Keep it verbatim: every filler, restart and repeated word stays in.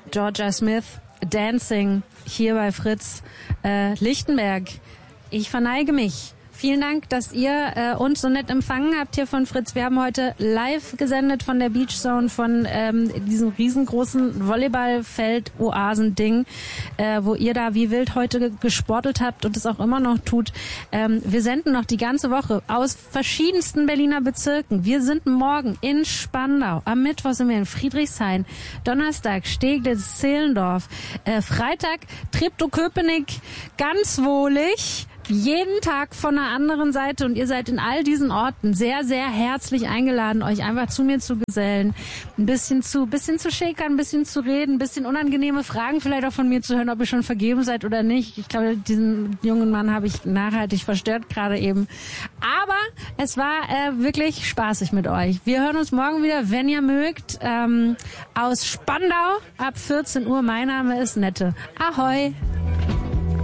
Georgia Smith, Dancing, hier bei Fritz äh, Lichtenberg. Ich verneige mich. Vielen Dank, dass ihr äh, uns so nett empfangen habt hier von Fritz. Wir haben heute live gesendet von der Beach Zone, von ähm, diesem riesengroßen Volleyballfeld-Oasen-Ding, äh, wo ihr da wie wild heute gesportelt habt und es auch immer noch tut. Ähm, wir senden noch die ganze Woche aus verschiedensten Berliner Bezirken. Wir sind morgen in Spandau, am Mittwoch sind wir in Friedrichshain, Donnerstag Steglitz, Zehlendorf, äh, Freitag Treptow-Köpenick, ganz wohlig. Jeden Tag von einer anderen Seite und ihr seid in all diesen Orten sehr, sehr herzlich eingeladen, euch einfach zu mir zu gesellen, ein bisschen zu, bisschen zu schäkern, ein bisschen zu reden, ein bisschen unangenehme Fragen vielleicht auch von mir zu hören, ob ihr schon vergeben seid oder nicht. Ich glaube, diesen jungen Mann habe ich nachhaltig verstört gerade eben. Aber es war äh, wirklich spaßig mit euch. Wir hören uns morgen wieder, wenn ihr mögt, ähm, aus Spandau ab vierzehn Uhr. Mein Name ist Nette. Ahoi!